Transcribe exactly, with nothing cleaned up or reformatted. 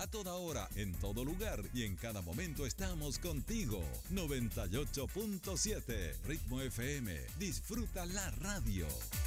toda hora, en todo lugar y en cada momento estamos contigo. noventa y ocho punto siete Ritmo F M. Disfruta la radio.